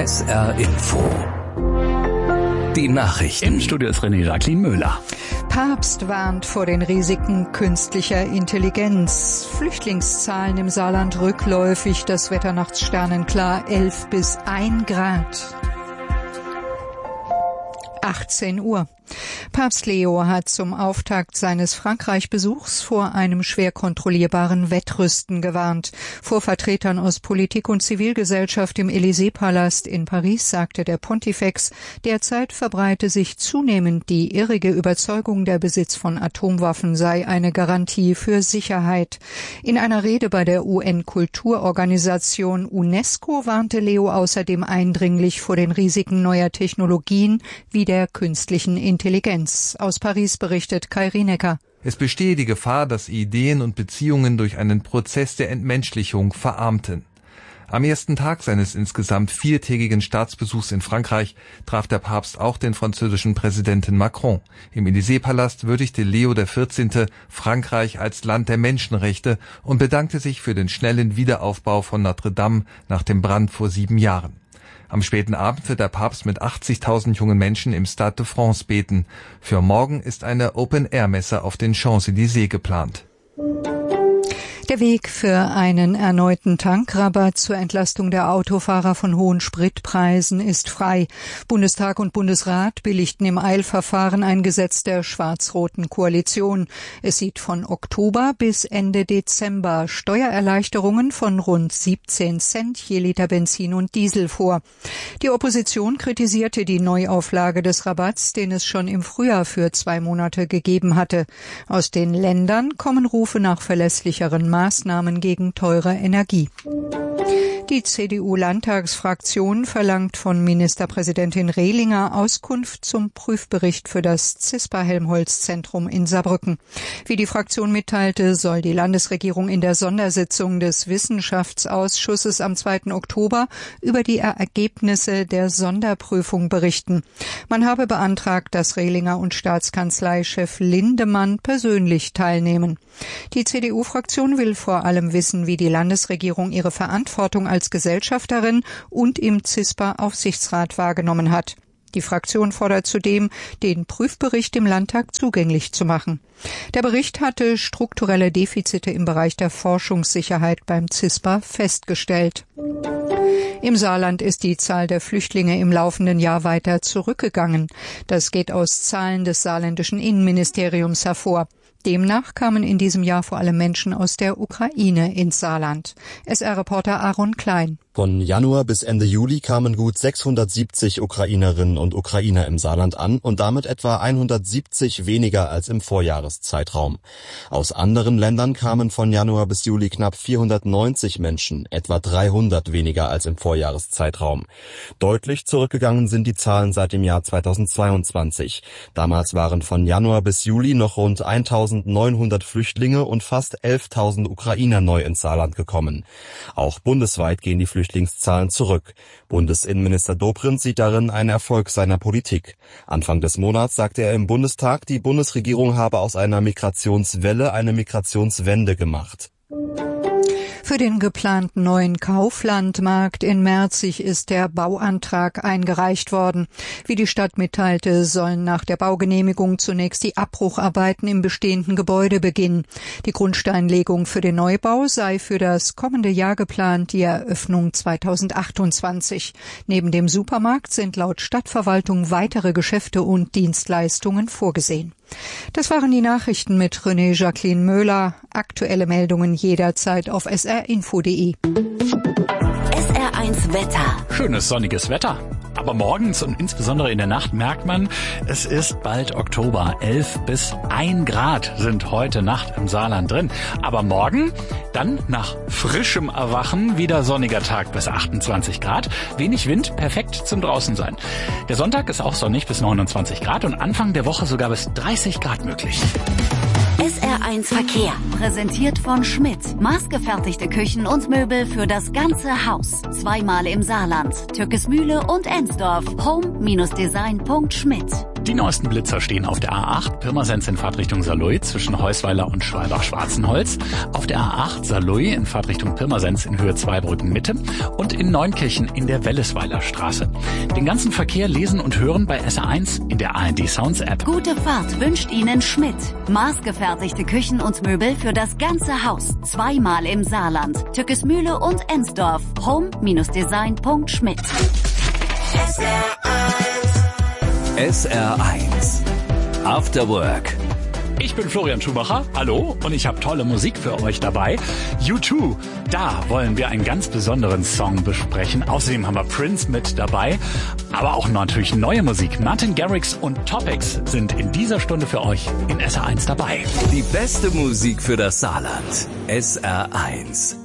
SR Info. Die Nachrichten. Im Studio ist Jacqueline Müller. Papst warnt vor den Risiken künstlicher Intelligenz. Flüchtlingszahlen im Saarland rückläufig, das Wetter nachts sternenklar, 11 bis 1 Grad. 18 Uhr. Papst Leo hat zum Auftakt seines Frankreich-Besuchs vor einem schwer kontrollierbaren Wettrüsten gewarnt. Vor Vertretern aus Politik und Zivilgesellschaft im Élysée-Palast in Paris sagte der Pontifex, derzeit verbreite sich zunehmend die irrige Überzeugung, der Besitz von Atomwaffen sei eine Garantie für Sicherheit. In einer Rede bei der UN-Kulturorganisation UNESCO warnte Leo außerdem eindringlich vor den Risiken neuer Technologien wie der künstlichen Intelligenz. Aus Paris berichtet Kai Rienecker. Es bestehe die Gefahr, dass Ideen und Beziehungen durch einen Prozess der Entmenschlichung verarmten. Am ersten Tag seines insgesamt 4-tägigen Staatsbesuchs in Frankreich traf der Papst auch den französischen Präsidenten Macron. Im Élysée-Palast würdigte Leo XIV. Frankreich als Land der Menschenrechte und bedankte sich für den schnellen Wiederaufbau von Notre Dame nach dem Brand vor 7 Jahren. Am späten Abend wird der Papst mit 80.000 jungen Menschen im Stade de France beten. Für morgen ist eine Open-Air-Messe auf den Champs-Élysées geplant. Der Weg für einen erneuten Tankrabatt zur Entlastung der Autofahrer von hohen Spritpreisen ist frei. Bundestag und Bundesrat billigten im Eilverfahren ein Gesetz der schwarz-roten Koalition. Es sieht von Oktober bis Ende Dezember Steuererleichterungen von rund 17 Cent je Liter Benzin und Diesel vor. Die Opposition kritisierte die Neuauflage des Rabatts, den es schon im Frühjahr für 2 Monate gegeben hatte. Aus den Ländern kommen Rufe nach verlässlicheren Maßnahmen gegen teure Energie. Die CDU-Landtagsfraktion verlangt von Ministerpräsidentin Rehlinger Auskunft zum Prüfbericht für das CISPA-Helmholtz-Zentrum in Saarbrücken. Wie die Fraktion mitteilte, soll die Landesregierung in der Sondersitzung des Wissenschaftsausschusses am 2. Oktober über die Ergebnisse der Sonderprüfung berichten. Man habe beantragt, dass Rehlinger und Staatskanzleichef Lindemann persönlich teilnehmen. Die CDU-Fraktion will vor allem wissen, wie die Landesregierung ihre Verantwortung als Gesellschafterin und im CISPA-Aufsichtsrat wahrgenommen hat. Die Fraktion fordert zudem, den Prüfbericht im Landtag zugänglich zu machen. Der Bericht hatte strukturelle Defizite im Bereich der Forschungssicherheit beim CISPA festgestellt. Im Saarland ist die Zahl der Flüchtlinge im laufenden Jahr weiter zurückgegangen. Das geht aus Zahlen des saarländischen Innenministeriums hervor. Demnach kamen in diesem Jahr vor allem Menschen aus der Ukraine ins Saarland. SR-Reporter Aaron Klein. Von Januar bis Ende Juli kamen gut 670 Ukrainerinnen und Ukrainer im Saarland an und damit etwa 170 weniger als im Vorjahreszeitraum. Aus anderen Ländern kamen von Januar bis Juli knapp 490 Menschen, etwa 300 weniger als im Vorjahreszeitraum. Deutlich zurückgegangen sind die Zahlen seit dem Jahr 2022. Damals waren von Januar bis Juli noch rund 1.900 Flüchtlinge und fast 11.000 Ukrainer neu ins Saarland gekommen. Auch bundesweit gehen die Flüchtlingszahlen zurück. Bundesinnenminister Dobrindt sieht darin einen Erfolg seiner Politik. Anfang des Monats sagte er im Bundestag, die Bundesregierung habe aus einer Migrationswelle eine Migrationswende gemacht. Für den geplanten neuen Kauflandmarkt in Merzig ist der Bauantrag eingereicht worden. Wie die Stadt mitteilte, sollen nach der Baugenehmigung zunächst die Abbrucharbeiten im bestehenden Gebäude beginnen. Die Grundsteinlegung für den Neubau sei für das kommende Jahr geplant, die Eröffnung 2028. Neben dem Supermarkt sind laut Stadtverwaltung weitere Geschäfte und Dienstleistungen vorgesehen. Das waren die Nachrichten mit Jacqueline Müller. Aktuelle Meldungen jederzeit auf srinfo.de. SR1 Wetter. Schönes sonniges Wetter. Aber morgens und insbesondere in der Nacht merkt man, es ist bald Oktober. 11 bis 1 Grad sind heute Nacht im Saarland drin. Aber morgen, dann nach frischem Erwachen, wieder sonniger Tag bis 28 Grad. Wenig Wind, perfekt zum Draußensein. Der Sonntag ist auch sonnig bis 29 Grad und Anfang der Woche sogar bis 30 Grad möglich. SR1 Verkehr. Präsentiert von Schmidt. Maßgefertigte Küchen und Möbel für das ganze Haus. Zweimal im Saarland. Türkismühle und Ensdorf. Home-Design.schmidt. Die neuesten Blitzer stehen auf der A8 Pirmasens in Fahrtrichtung Saarlouis zwischen Heusweiler und Schwalbach-Schwarzenholz, auf der A8 Saarlouis in Fahrtrichtung Pirmasens in Höhe Zweibrücken Mitte und in Neunkirchen in der Wellesweiler Straße. Den ganzen Verkehr lesen und hören bei SR1 in der ARD Sounds App. Gute Fahrt wünscht Ihnen Schmidt. Maßgefertigte Küchen und Möbel für das ganze Haus. Zweimal im Saarland. Tückesmühle und Ensdorf. Home-design.schmidt. SR1 After Work. Ich bin Florian Schumacher, hallo, und ich habe tolle Musik für euch dabei. U2, da wollen wir einen ganz besonderen Song besprechen. Außerdem haben wir Prince mit dabei, aber auch natürlich neue Musik. Martin Garrix und Topics sind in dieser Stunde für euch in SR1 dabei. Die beste Musik für das Saarland. SR1.